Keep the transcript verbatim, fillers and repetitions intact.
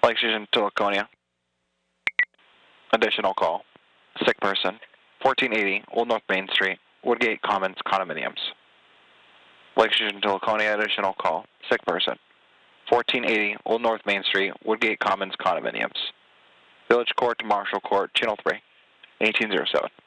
Lake Station to Laconia. Additional call. Sick person. fourteen eighty Old North Main Street, Woodgate Commons condominiums. Lake Station to Laconia. Additional call. Sick person. fourteen eighty Old North Main Street, Woodgate Commons condominiums. Village Court to Marshall Court, Channel three, eighteen oh seven.